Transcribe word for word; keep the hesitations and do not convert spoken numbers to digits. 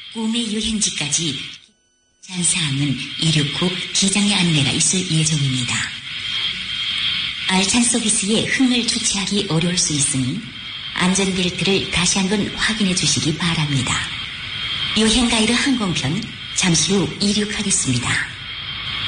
꿈의 여행지까지 자세한 사항은 이륙 후 기장의 안내가 있을 예정입니다. 알찬 서비스에 흥을 주체하기 어려울 수 있으니 안전벨트를 다시 한번 확인해 주시기 바랍니다. 여행 가이드 항공편 잠시 후 이륙하겠습니다.